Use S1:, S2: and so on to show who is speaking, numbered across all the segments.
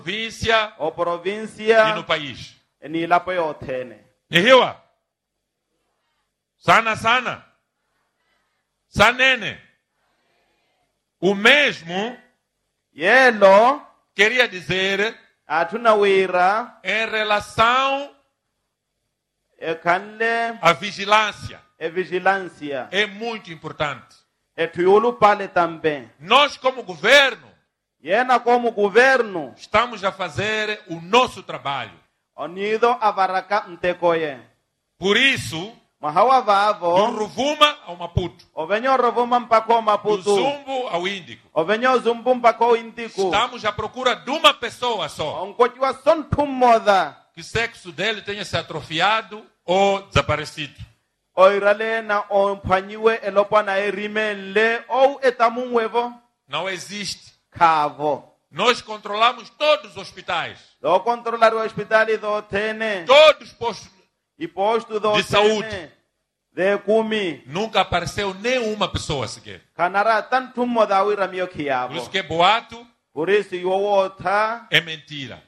S1: província
S2: o província
S1: e no país.
S2: ni lapo yothene.
S1: Nihiwa. Sana sana. Sanene. O mesmo
S2: Yelo
S1: queria dizer
S2: atunawira
S1: em relação
S2: ekanle
S1: à vigilância.
S2: vigilância
S1: É muito importante.
S2: etuyulu pale também.
S1: Nós, como governo,
S2: Yena como governo
S1: estamos a fazer o nosso trabalho.
S2: onido avaraka mtekoye.
S1: Por isso,
S2: Mahawa
S1: do
S2: vavo
S1: Rovuma ao Maputo,
S2: ovenyo rovuma mpako
S1: do
S2: Maputo
S1: Zumbo ao Índico,
S2: ovenyo zumbu mpako Indico
S1: estamos à procura de uma pessoa só,
S2: onkotiwa sontumoda
S1: que o sexo dele tenha se atrofiado ou desaparecido.
S2: oirale na ompanyiwe elopana erimele ou etamunwevo
S1: Não existe.
S2: kavo.
S1: Nós controlamos todos os hospitais,
S2: Do controlar o hospital do tene
S1: todos os postos.
S2: e posto do
S1: De saúde.
S2: tene de kumi
S1: Nunca apareceu nenhuma pessoa sequer.
S2: kanara tantumoda wira mio
S1: Por
S2: kiavo.
S1: isso que é boato,
S2: Por isso iwowota
S1: é mentira.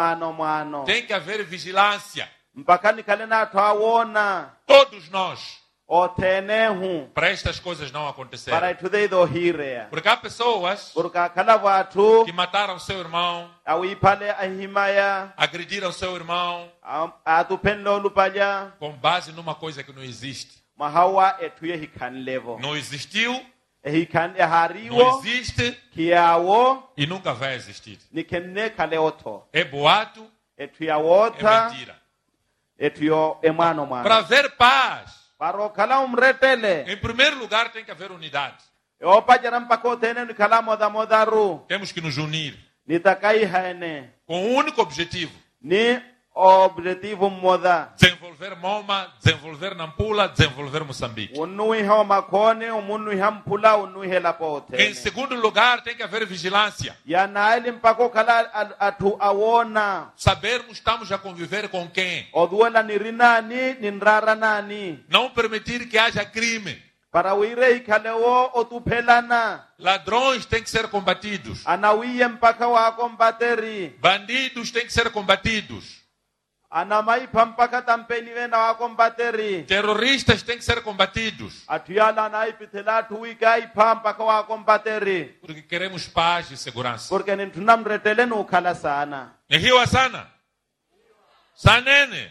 S2: mwano
S1: Tem que haver vigilância.
S2: mpakani kalena twawona
S1: Todos nós,
S2: o tenehu
S1: para estas coisas não acontecerem.
S2: para itudei do hirea.
S1: Porque há pessoas
S2: Porque kala watu
S1: que mataram seu irmão,
S2: awipale ahimaya
S1: agrediram seu irmão,
S2: atupenlo lupalya
S1: com base numa coisa que não existe.
S2: mahawa etuye hikan levo.
S1: Não existiu,
S2: Hikan
S1: não
S2: ehariwo
S1: existe
S2: kiawo
S1: e nunca vai existir.
S2: nikenne kaleoto.
S1: É boato,
S2: Etuya
S1: é
S2: wota
S1: mentira.
S2: etuyo emano mano.
S1: Para haver paz,
S2: Paro kala umretele.
S1: em primeiro lugar tem que haver unidade.
S2: Opa jaram pako tene ni kala modaru.
S1: Temos que nos unir
S2: Nitakai haene.
S1: com um único objetivo:
S2: Ni objetivo moda.
S1: desenvolver Moma, desenvolver Nampula, desenvolver Moçambique.
S2: Unui hao makone, umunui hampula, unui hela po
S1: Em
S2: tene.
S1: segundo lugar, tem que haver vigilância.
S2: Ya naili mpako kala atu awona.
S1: Sabermos estamos a conviver com quem.
S2: Oduela nirinani, ninrara nani.
S1: Não permitir que haja crime.
S2: Para uire ikalewo otupelana.
S1: Ladrões têm que ser combatidos.
S2: Anawiye mpaka wa kombateri.
S1: Bandidos têm que ser combatidos.
S2: Anamai pampaka tampeni vena wa kombateri.
S1: Terroristas têm que ser combatidos.
S2: Atuyala na ipitela tuika ipampaka wa kombateri.
S1: Porque queremos paz e segurança.
S2: Porque nintunamretele no kala sana.
S1: Nihiwa sana. Sanene.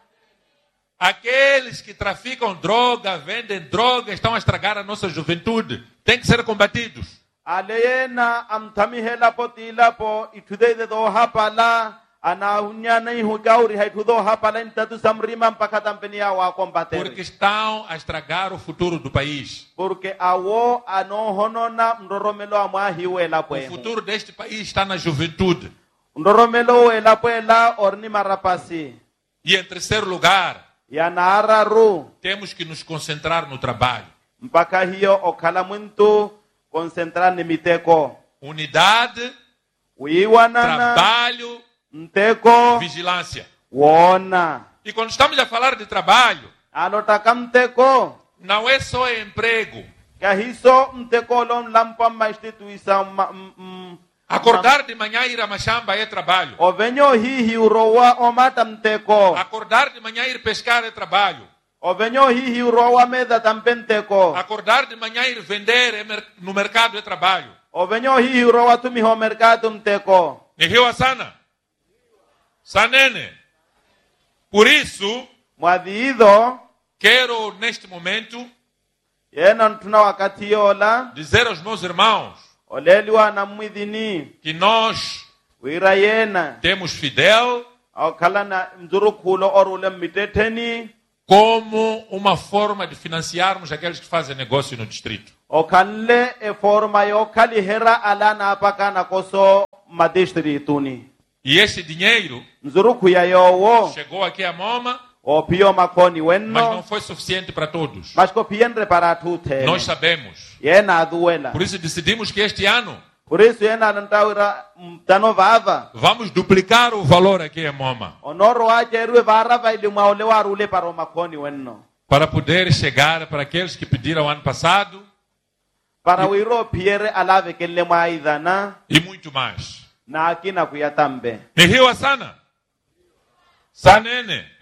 S1: Aqueles que traficam droga, vendem droga, estão a estragar a nossa juventude. Têm que ser combatidos.
S2: Aleyena amtamihela potila po itude do hapala. Anahunyana ihugauri haitudo hapala intatu samrima mpaka tampenia wa kombateri.
S1: Porque estão a estragar o futuro do país.
S2: Porque awo anohonona ndoromelo amwahiwela
S1: O
S2: pwe.
S1: futuro deste país está na juventude.
S2: Ndoromelo wela pwela orni marapasi.
S1: E em terceiro lugar,
S2: Ya naararu
S1: temos que nos concentrar no trabalho.
S2: mpaka hiyo okala muntu concentrar ni miteko.
S1: Unidade,
S2: Uiwanana
S1: trabalho,
S2: mteko
S1: vigilância.
S2: wona.
S1: E quando estamos a falar de trabalho,
S2: Anotaka mteko
S1: não é só emprego.
S2: kahiso mteko lon lampa mastituisa
S1: Acordar de manhã e ir a machamba é trabalho.
S2: ovenyo hihi urowa omata mteko.
S1: Acordar de manhã e ir pescar é trabalho.
S2: Ovenyo hihi urowa meda tampenteko.
S1: Acordar de manhã e ir vender no mercado é trabalho.
S2: Ovenyo hihi urowa tumiho mercado mteko.
S1: Nihiwa sana. Sanene. Por isso,
S2: Mwadhiidho
S1: quero neste momento
S2: yena ntuna wakati yola
S1: dizer aos meus irmãos
S2: oleliwa na mwidhini
S1: que nós
S2: wira yena
S1: temos Fidel
S2: okala na mzurukulo orule miteteni
S1: como uma forma de financiarmos aqueles que fazem negócio no distrito.
S2: okanle e forma yokali hera ala na apakana koso madistriktuni
S1: E este dinheiro
S2: mzuruku ya yowo
S1: chegou aqui a Moma,
S2: opio makoni
S1: mas não
S2: wenno
S1: foi suficiente para todos.
S2: mas kopienre para tute
S1: Nós sabemos.
S2: yena aduela
S1: Por isso decidimos que este ano
S2: por isso yena ntawira mtanovava
S1: vamos duplicar o valor aqui em Moma
S2: onoro ajerwe varava ili maole warule para makoni wenno
S1: para poder chegar para aqueles que pediram ano passado
S2: para wiro piere alave kelle maidana
S1: e muito mais.
S2: na akina kuyatambe.
S1: Ni hiwa sana. Sanene.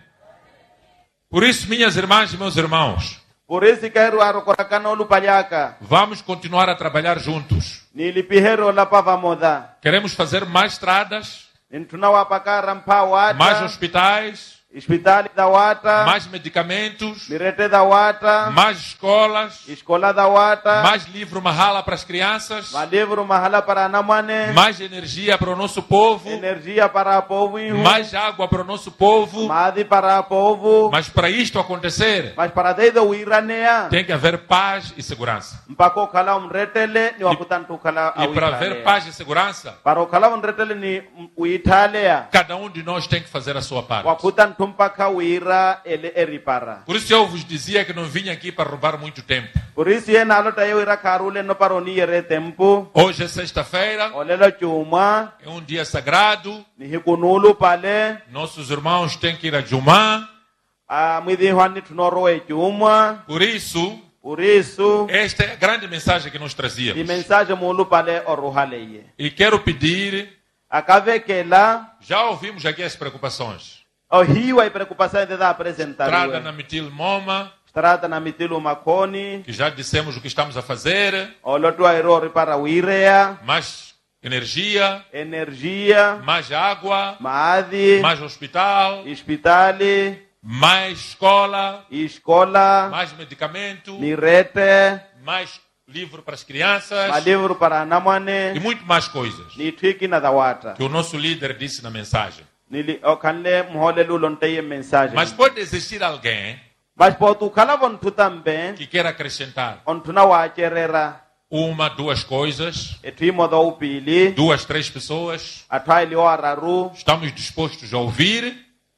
S1: Por isso, minhas irmãs e meus irmãos,
S2: Por isso quero arokorakana olupalhaka.
S1: vamos continuar a trabalhar juntos.
S2: Nilipihero la pava moda.
S1: Queremos fazer mais estradas,
S2: Tunawapakara mpa
S1: mais
S2: wata.
S1: hospitais,
S2: Hospitali da wata.
S1: mais medicamentos,
S2: Mirete da wata.
S1: mais escolas,
S2: Escola da wata.
S1: mais livro mahala para as crianças,
S2: Malivro mahala para namane.
S1: mais energia para o nosso povo,
S2: Energia para povo.
S1: mais água para o nosso povo.
S2: Madi para povo.
S1: Mas para isto acontecer,
S2: Mas para dedo uiranea.
S1: tem que haver paz e segurança.
S2: Mpako kala umretele ni wakutantu kala
S1: E para haver paz e segurança,
S2: Para o kala umretele ni uitalea.
S1: cada um de nós tem que fazer a sua parte.
S2: Wakutantu mpaka uira ele eripara.
S1: Por isso eu vos dizia que não vim aqui para roubar muito tempo.
S2: Por isso yena alota eu ira karule no paroni ere tempo.
S1: Hoje é sexta-feira,
S2: Olelo chuma.
S1: é um dia sagrado.
S2: Ni hikunulu pale.
S1: Nossos irmãos têm que ir a Jumá.
S2: Mwidhi hwani tunoro e chuma.
S1: Por isso,
S2: Por isso.
S1: esta é a grande mensagem que nós
S2: Di
S1: trazíamos.
S2: mensagem mulu pale oruhaleye.
S1: E quero pedir,
S2: Akavekela.
S1: já ouvimos aqui as preocupações.
S2: O hiwa e preocupação de dar apresentar.
S1: Estrada na Mitil Moma,
S2: Estrada na mitilu makoni.
S1: que já dissemos o que estamos a fazer.
S2: Olotu aerori para uirea.
S1: Mais energia,
S2: Energia.
S1: mais água,
S2: Maadi.
S1: mais hospital,
S2: Hospitali.
S1: mais escola,
S2: Escola.
S1: mais medicamento,
S2: Mirete.
S1: mais livro para as crianças
S2: Malivro para
S1: e
S2: namane.
S1: muito mais coisas
S2: Ni twiki na dawata.
S1: que o nosso líder disse na mensagem.
S2: Nili okanle muhole lulonteye mensagem.
S1: Mas pode existir alguém
S2: Mas potu kalavon tu também.
S1: que queira acrescentar
S2: On tuna wacherera.
S1: uma, duas coisas,
S2: Etimo do upili.
S1: duas, três pessoas.
S2: Atwaili o araru.
S1: Estamos dispostos a ouvir.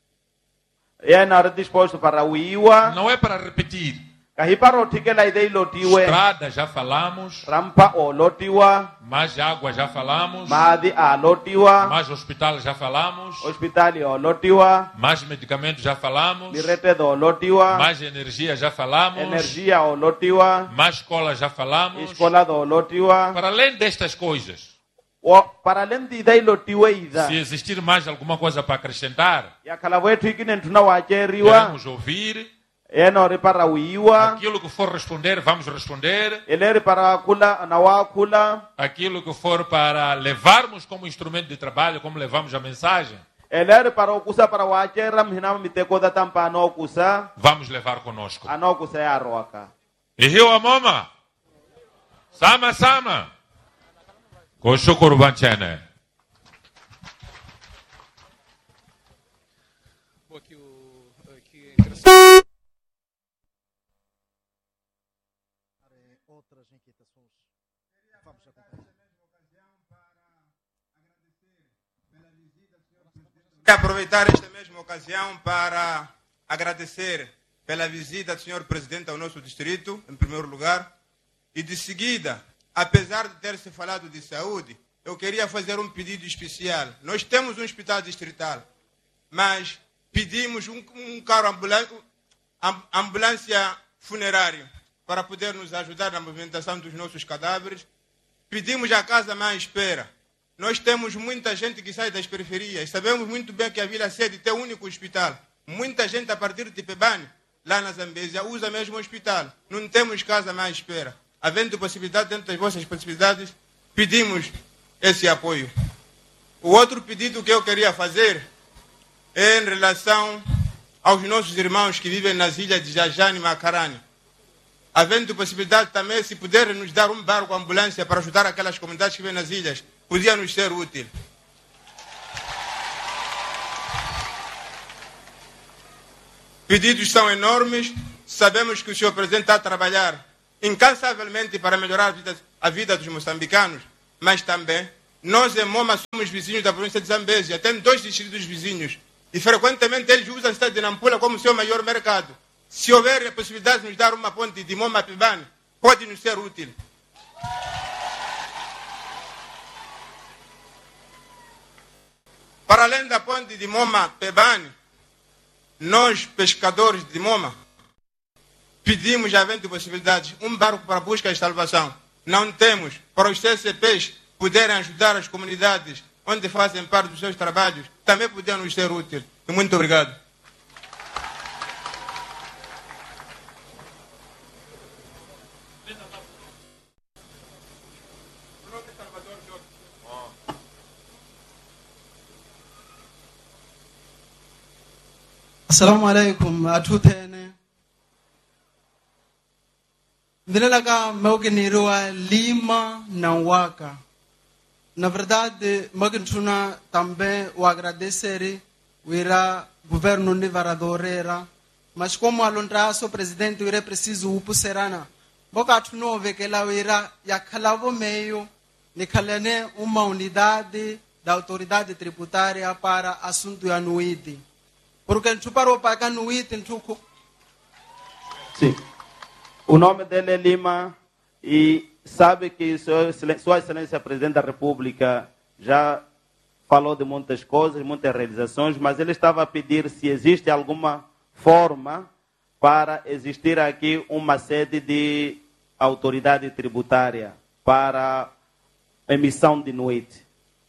S2: Yena disposto para uiwa.
S1: Não é para repetir.
S2: Kahiparo tikela idei lotiwe.
S1: Estrada já falamos,
S2: Rampa o lotiwa.
S1: mais água já falamos,
S2: Maadi a lotiwa.
S1: mais hospital já falamos,
S2: Hospitali o lotiwa.
S1: mais medicamentos já falamos,
S2: Mirete do lotiwa.
S1: mais energia já falamos,
S2: Energia o lotiwa.
S1: mais escola já falamos.
S2: Escola do lotiwa.
S1: Para além destas coisas,
S2: O para além de idei lotiwe ida.
S1: se existir mais alguma coisa para acrescentar,
S2: Ya kalabwetu ikine tuna wacheriwa.
S1: queremos ouvir.
S2: Enori para uiwa.
S1: Aquilo que for responder, vamos responder.
S2: Eleri para kula na wakula.
S1: Aquilo que for para levarmos como instrumento de trabalho, como levamos a mensagem,
S2: Eleri para okusa para wachera mhinama miteko da tampa anokusa.
S1: vamos levar conosco.
S2: Anokusa ya roaka.
S1: E hiyo mama. Sama sama. Kushukuru banchene.
S3: Outras inquietações. Vamos acompanhar.
S4: Quero aproveitar esta mesma ocasião para agradecer pela visita do senhor presidente ao nosso distrito, em primeiro lugar, e de seguida, apesar de ter se falado de saúde, eu queria fazer um pedido especial. Nós temos um hospital distrital, mas pedimos um carro ambulância funerário para poder nos ajudar na movimentação dos nossos cadáveres. Pedimos a Casa Mãe Espera. Nós temos muita gente que sai das periferias. Sabemos muito bem que a Vila Sede tem um único hospital. Muita gente a partir de Pebane, lá na Zambésia, usa mesmo o hospital. Não temos Casa Mãe Espera. Havendo possibilidade, dentro das vossas possibilidades, pedimos esse apoio. O outro pedido que eu queria fazer é em relação aos nossos irmãos que vivem nas ilhas de Jajane e Macarani. Havendo possibilidade também, se puderem nos dar um barco ambulância para ajudar aquelas comunidades que vivem nas ilhas, podia nos ser útil. Pedidos são enormes. Sabemos que o senhor presidente está a trabalhar incansavelmente para melhorar a vida dos moçambicanos, mas também nós em Moma somos vizinhos da província de Zambésia, temos 2 distritos vizinhos e frequentemente eles usam a cidade de Nampula como seu maior mercado. Se houver a possibilidade de nos dar uma ponte de Moma a Pebane, pode nos ser útil. Para além da ponte de Moma a Pebane, nós, pescadores de Moma, pedimos, havendo possibilidades, um barco para busca e salvação. Não temos, para os CCPs poderem ajudar as comunidades onde fazem parte dos seus trabalhos, também podiam nos ser úteis. E muito obrigado.
S5: Assalamu alaikum, atutene. Ndinelaga maugenirua Lima na Waka. Na verdade, magentuna também o agradecer o governo Nivaradorera, mas como alondraço presidente o preciso upu serana. Boca atunove que lá ira ya calavo meio ni calene uma unidade da autoridade tributária para assunto anuíte. Porque tu parou para anuíte tu.
S2: Sim. O nome dele é Lima e sabe que Sua Excelência Presidente da República já falou de muitas coisas, muitas realizações, mas ele estava a pedir se existe alguma forma para existir aqui uma sede de autoridade tributária para emissão de noite.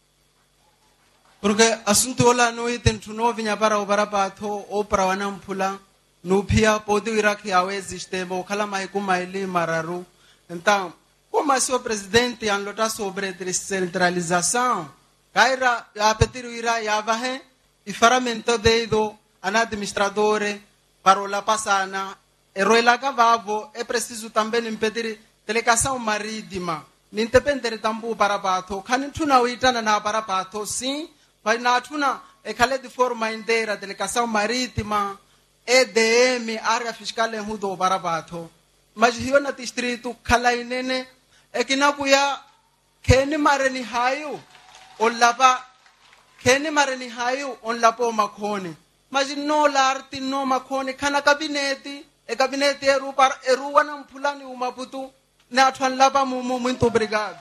S5: Porque assunto lá noite tu não vinha para o barapato ou para o anampula. No pia pode ir aqui ao existe, o calamai como ele mararu. Então, como o presidente anlota sobre descentralização, caira a pedir irá e avahe e faramento dedo an administradore para o la passana. E roila cavavo é preciso também impedir delegação marítima. Nintependere tambu para pato, canintuna uitana na para pato, sim, mas na tuna e cale de forma inteira delegação marítima. EDM, área fiscal em Rudo Barabato. Mas rio na distrito, Kalainene, é que na cuia, Kenny Mareni Haio, on lava, Kenny Mareni Haio, on lapo Macone. Mas no l'arti no Macone, cana gabinete, e gabinete eruanam pulani umaputu, na atuan lava muito obrigado.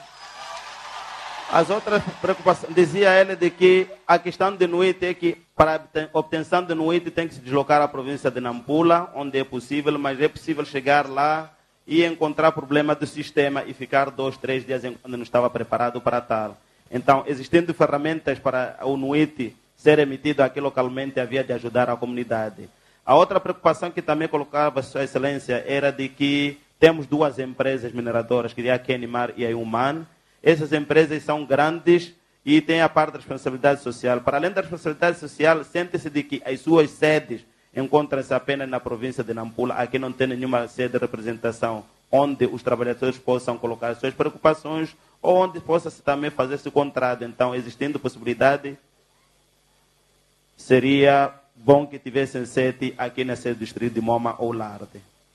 S2: As outras preocupações, dizia ele de que a questão de noite é que para a obtenção de noite tem que se deslocar à província de Nampula, onde é possível, mas é possível chegar lá e encontrar problema do sistema e ficar 2, 3 dias quando não estava preparado para tal. Então, existindo ferramentas para o noite ser emitido aqui localmente, havia de ajudar a comunidade. A outra preocupação que também colocava Sua Excelência era de que temos 2 empresas mineradoras, que é a Kenimar e a Human. Essas empresas são grandes e têm a parte da responsabilidade social. Para além da responsabilidade social, sente-se de que as suas sedes encontram-se apenas na província de Nampula. Aqui não tem nenhuma sede de representação onde os trabalhadores possam colocar as suas preocupações ou onde possa-se também fazer esse contrato. Então, existindo possibilidade, seria bom que tivessem sede aqui na sede do distrito de Moma ou Larte.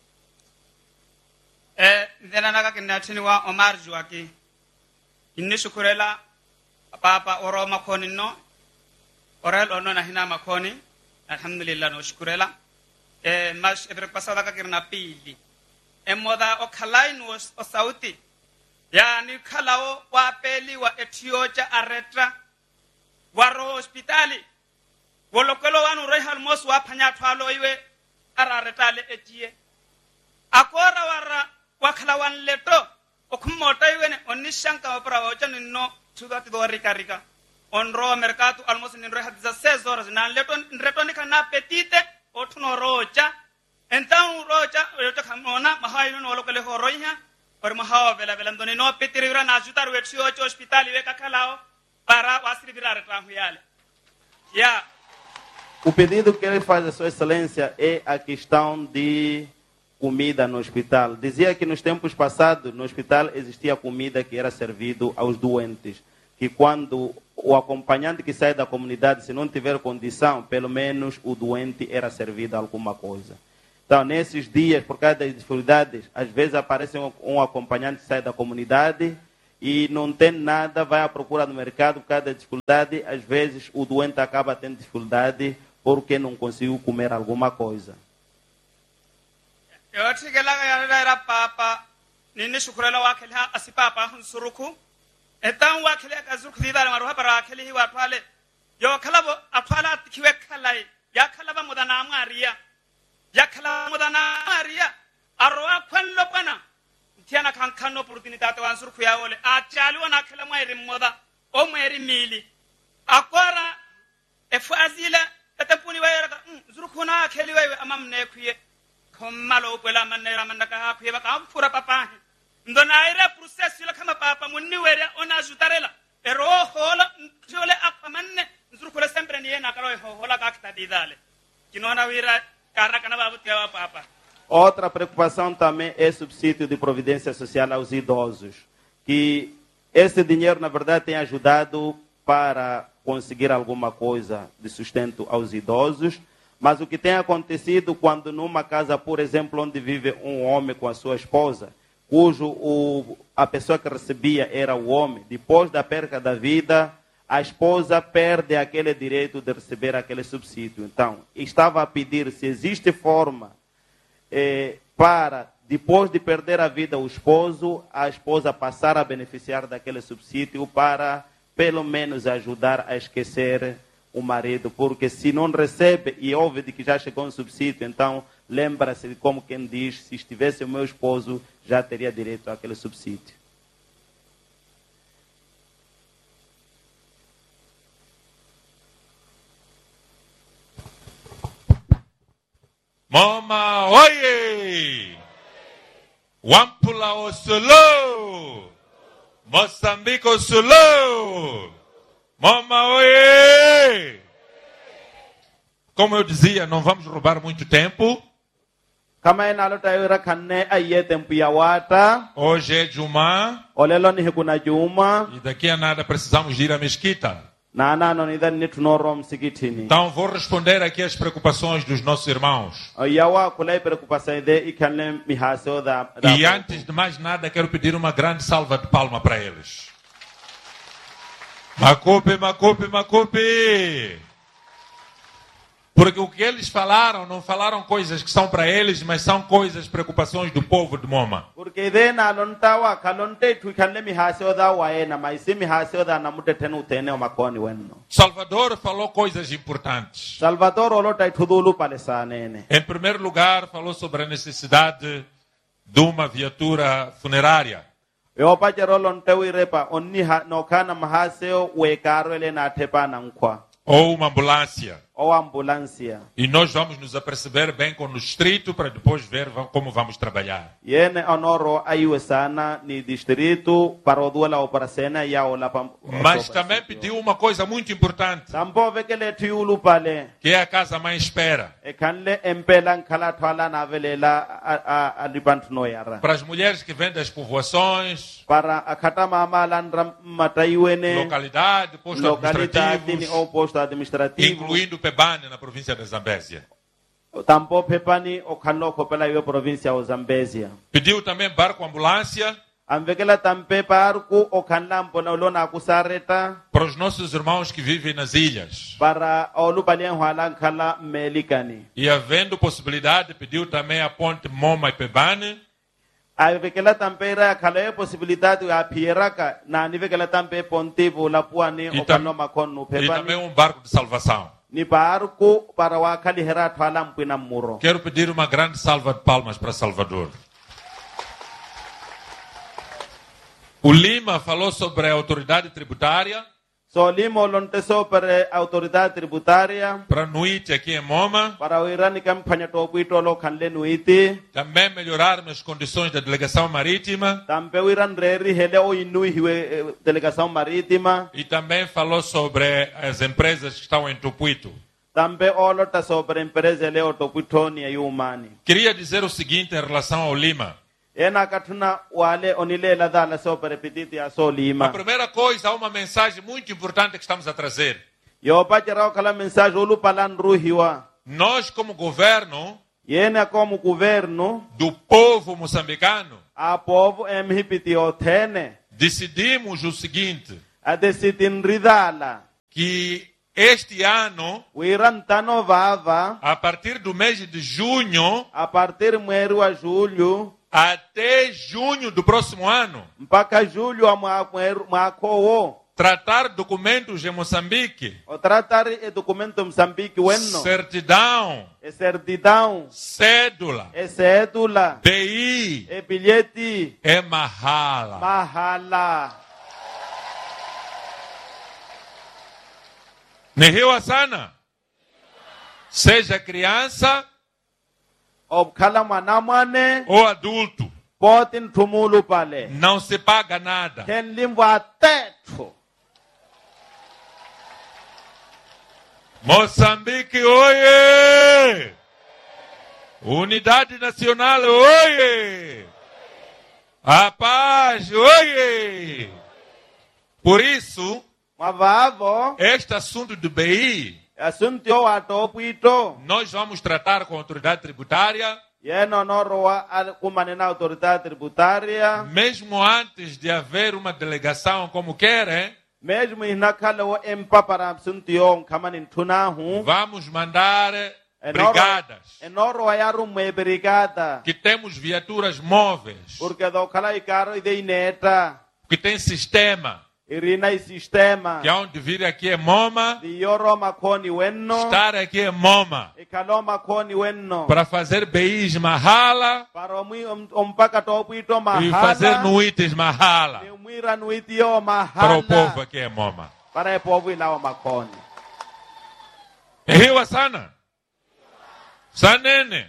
S6: Omar Joaquim. Inni shukurela papa oro makoni no orel ono na hina makoni alhamdulillah no shukurela mas ebre pasada ka kirna pili moda o khalai no o sauti ya ni khalao wa peli wa etioja aretra waro hospitali wolokolo wanu rehal mos wa phanya thwalo iwe araretale etie akora wara wa khalawan leto Okumota iwene onishanka opera ocha nino chudati do rica on ro mercato almost in rehadza 6 horas na leton retonika na petite otuno rocha então rocha kamona mahainu no lokale horoiha por mahawa bela ndoni no petirira na ajutar o hospital iwe kakalao para wasirivira retranhuiale ya
S2: O pedido que ele faz a Sua Excelência é a questão de comida no hospital. Dizia que nos tempos passados, no hospital existia comida que era servido aos doentes. Que quando o acompanhante que sai da comunidade, se não tiver condição, pelo menos o doente era servido alguma coisa. Então, nesses dias, por causa das dificuldades, às vezes aparece um acompanhante que sai da comunidade e não tem nada, vai à procura no mercado por causa da dificuldade. Às vezes o doente acaba tendo dificuldade porque não conseguiu comer alguma coisa.
S6: Eu acho que ela era papa, nini shukurela wakili ha asipapa hunsuruku. Então wakili akazuku lidara maruha para wakili hi watwale. Yo kalabo atwala kiwe kalai. Ya kalaba mudana amaria. Ya kalaba mudana amaria. Arwa kwanlo pana. Tiana kankano opportunità wansuruku ya ole. Achali wana kala mweri moda. O mweri mili. Agora, fazila, até puni vai era, zurukuna aquele vai amamne kuye, como pela maneira mandaka kuye baka fura papa. Ndona ira processo la kama papa munni wera ona ajudarela. Ero hola, jole apamanne, zurukula sempre ni na karo hola kakta didale. Kinona vira carra kana babu tia papa.
S2: Outra preocupação também é subsídio de providência social aos idosos, que esse dinheiro, na verdade, tem ajudado para conseguir alguma coisa de sustento aos idosos, mas o que tem acontecido quando numa casa, por exemplo, onde vive um homem com a sua esposa, a pessoa que recebia era o homem, depois da perca da vida, a esposa perde aquele direito de receber aquele subsídio. Então, estava a pedir se existe forma para, depois de perder a vida o esposo, a esposa passar a beneficiar daquele subsídio para, pelo menos, ajudar a esquecer o marido. Porque se não recebe e ouve de que já chegou um subsídio, então lembra-se de como quem diz, se estivesse o meu esposo, já teria direito àquele subsídio.
S1: Mama oye! Wampula o Sulu! Moçambique o Sulu! Mama oye! Como eu dizia, não vamos roubar muito tempo. Hoje é Juma. E daqui a nada precisamos ir à mesquita. Então vou responder aqui as preocupações dos nossos irmãos. E antes de mais nada quero pedir uma grande salva de palma para eles. Macupi, macupi, macupi. Porque o que eles falaram, não falaram coisas que são para eles, mas são coisas, preocupações do povo de Moma. Salvador falou coisas importantes. Em primeiro lugar, falou sobre a necessidade de uma viatura funerária. Ou uma ambulância. E nós vamos nos aperceber bem com o distrito para depois ver como vamos trabalhar. Mas também pediu uma coisa muito importante, que é a casa mãe espera. Para as mulheres que vêm das povoações, localidade, posto administrativo, incluindo Pebane na província de Zambésia. Pediu também barco ambulância para os nossos irmãos que vivem nas ilhas. E havendo possibilidade, pediu também a ponte Moma e Pebane. E também um barco de salvação. Quero pedir uma grande salva de palmas para Salvador. O Lima falou sobre a autoridade tributária. Para Nuiti aqui em Moma. Também melhorar as condições da delegação marítima. E também falou sobre as empresas que estão em Tupuito. Queria dizer o seguinte em relação ao Lima. A primeira coisa, há uma mensagem muito importante que estamos a trazer. Nós, como governo do povo moçambicano, decidimos o seguinte, que este ano, a partir do mês de junho, até junho do próximo ano, tratar documentos em Moçambique, certidão, cédula, BI,
S2: bilhete,
S1: é mahala. Nehiwa sana. Seja criança
S2: obukhala mwana mwane
S1: ou adulto,
S2: poti nthumulu pale
S1: não se paga nada.
S2: ken limbo atetho.
S1: Moçambique, oie! Unidade Nacional, oie! A paz, oie! Por isso,
S2: Mavavo
S1: este assunto do BI,
S2: assunto yo atopwito
S1: nós vamos tratar com a autoridade tributária,
S2: yeno norowa kumane na autoridade tributária
S1: mesmo antes de haver uma delegação como querem.
S2: mesmo inakhala wo empa para assunto yo nkamani ntunahu
S1: Vamos mandar brigadas,
S2: enorowa ya rumwe brigada
S1: que temos viaturas móveis,
S2: porque do khala ikaro ide ineta
S1: que tem sistema,
S2: irina i sistema
S1: que onde vir aqui é MoMA,
S2: di yoro makoni wenno
S1: estar aqui é MoMA,
S2: ikaloma koni wenno
S1: para fazer BIs mahala
S2: para ompaka topwito
S1: e fazer
S2: mahala
S1: nuites mahala
S2: ni mwira nuiti yo
S1: para o povo
S2: mahala
S1: aqui é MoMA.
S2: para o povo ilao makoni.
S1: Hiwa sana. Sanene.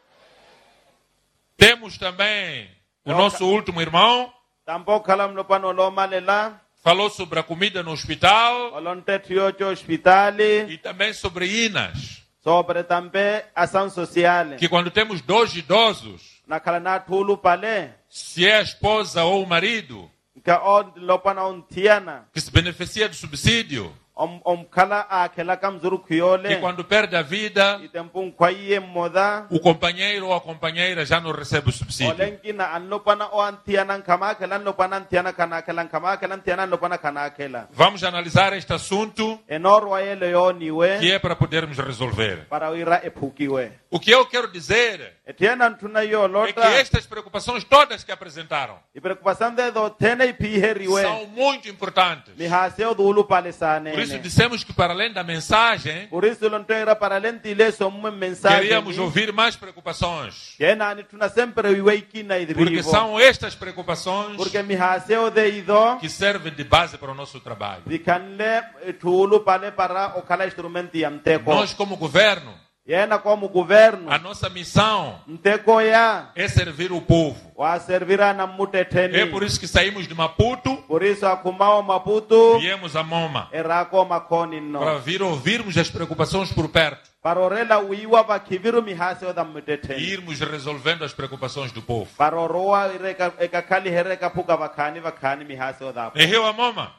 S1: Temos também o nosso último irmão,
S2: Tampoco kalam no pano lo malela
S1: falou sobre a comida no hospital
S2: olonte tiocho hospitali
S1: e também sobre INAS,
S2: sobre tambe ação social
S1: que quando temos dois idosos,
S2: na kala na tulu pale
S1: se é a esposa ou o marido
S2: ka on lo pana on tiana
S1: que se beneficia do subsídio,
S2: kala a kala kam zuru
S1: e
S2: kuyole
S1: quando perde a vida,
S2: itempun kwaye moda
S1: o companheiro ou a companheira já não recebe o subsídio.
S2: olenki na an lo pana o antiana kama kala lo pana tiana kana kala kama kala tiana lo pana kana kala
S1: Vamos analisar este assunto,
S2: enoro ele yo niwe
S1: que é para podermos resolver.
S2: para ira epukiwe
S1: O que eu quero dizer
S2: etiana ntuna yo
S1: é que
S2: lota
S1: estas preocupações todas que apresentaram
S2: e preocupação de do tene piheriwe
S1: são muito importantes.
S2: mi haseo dulu palesane
S1: Por isso dissemos que para além da mensagem,
S2: por isso não tem para lente ler só uma mensagem
S1: queríamos ouvir mais preocupações.
S2: que na ni tuna sempre iweiki na
S1: Porque
S2: idrivo
S1: são estas preocupações
S2: porque mi haseo de ido
S1: que servem de base para o nosso trabalho.
S2: de canle tulu pale para o kala instrumento ya mteko
S1: Nós, como governo,
S2: yena como governo
S1: a nossa missão
S2: mteko ya
S1: é servir o povo.
S2: wa servira na
S1: É
S2: muteteni
S1: por isso que saímos de Maputo,
S2: por isso akumao Maputo
S1: viemos a MoMA,
S2: erako makoni no
S1: para vir ouvirmos as preocupações por perto
S2: para orela uiwa bakiviru mi haseo da
S1: e
S2: muteteni
S1: irmos resolvendo as preocupações do povo.
S2: para roa ireka ekakali hereka puka vakani mi haseo da
S1: Erreu a MoMA?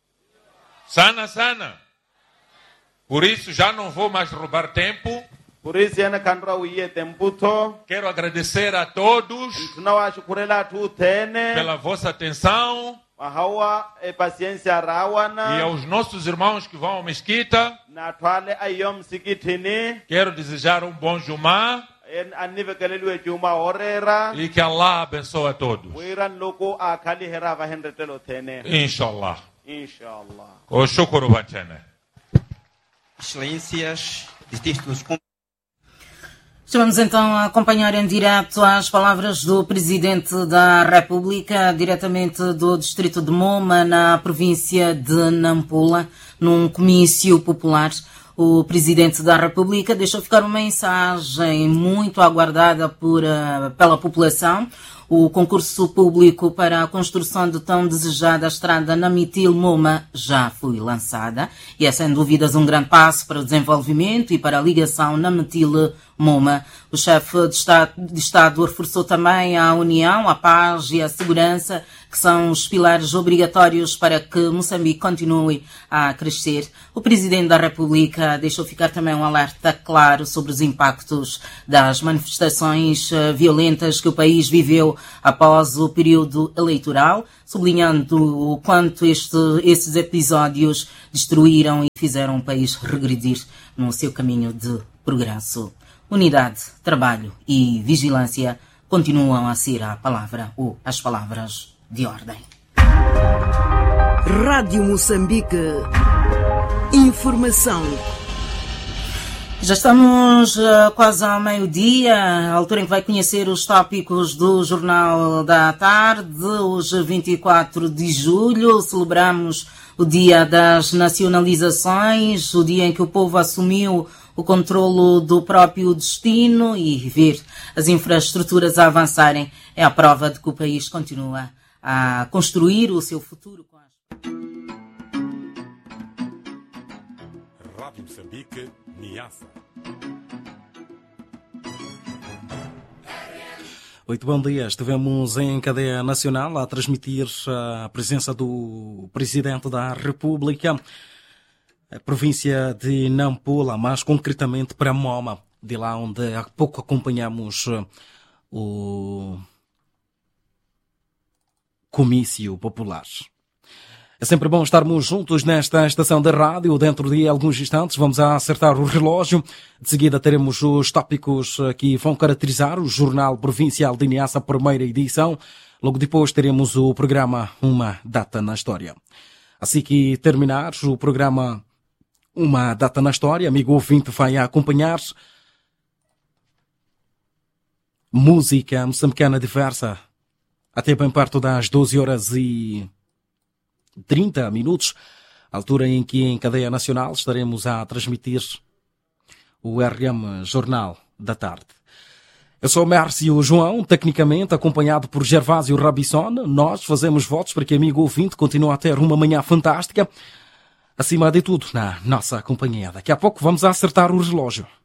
S1: Sana, sana. Por isso já não vou mais roubar tempo.
S2: por isso yana kandra uiye temputo
S1: Quero agradecer a todos
S2: tunawashukurela tu tene
S1: pela vossa atenção
S2: mahawa paciência
S1: e
S2: rawana
S1: aos nossos irmãos que vão à mesquita.
S2: na twale ayom sikitini
S1: Quero desejar bom Jumá
S2: anivekeleliwe juma orera
S1: e que Allah abençoe a todos.
S2: wiran loko akali hera vahendretelo tene
S1: Inshallah.
S2: inshallah.
S1: O shukuru bachene.
S6: Excelências, distintos
S7: Estamos então a acompanhar em direto as palavras do Presidente da República, diretamente do Distrito de Moma, na província de Nampula, num comício popular. O Presidente da República deixou ficar uma mensagem muito aguardada pela população. O concurso público para a construção de tão desejada estrada Namitil-Moma já foi lançada e é sem dúvidas um grande passo para o desenvolvimento e para a ligação Namitil-Moma. O chefe de Estado reforçou também a união, a paz e a segurança, que são os pilares obrigatórios para que Moçambique continue a crescer. O Presidente da República deixou ficar também um alerta claro sobre os impactos das manifestações violentas que o país viveu após o período eleitoral, sublinhando o quanto esses episódios destruíram e fizeram o país regredir no seu caminho de progresso. Unidade, trabalho e vigilância continuam a ser a palavra ou as palavras de ordem.
S8: Rádio Moçambique. Informação.
S7: Já estamos quase ao meio-dia, a altura em que vai conhecer os tópicos do Jornal da Tarde. Hoje, 24 de julho, celebramos o dia das nacionalizações, o dia em que o povo assumiu o controlo do próprio destino, e ver as infraestruturas a avançarem é a prova de que o país continua a construir o seu futuro.
S8: Rádio Moçambique, Niassa.
S3: Muito bom dia. Estivemos em cadeia nacional a transmitir a presença do Presidente da República, a província de Nampula, mais concretamente para Moma, de lá onde há pouco acompanhamos o comício popular. É sempre bom estarmos juntos nesta estação de rádio. Dentro de alguns instantes vamos acertar o relógio. De seguida teremos os tópicos que vão caracterizar o Jornal Provincial de Niassa, primeira edição. Logo depois teremos o programa Uma Data na História. Assim que terminar o programa Uma Data na História, amigo ouvinte vai acompanhar música moçambicana diversa até bem perto das 12h30, altura em que em cadeia nacional estaremos a transmitir o RM Jornal da Tarde. Eu sou Mércio João, tecnicamente acompanhado por Gervásio Rabisson. Nós fazemos votos para que amigo ouvinte continue a ter uma manhã fantástica, acima de tudo na nossa companhia. Daqui a pouco vamos acertar o relógio.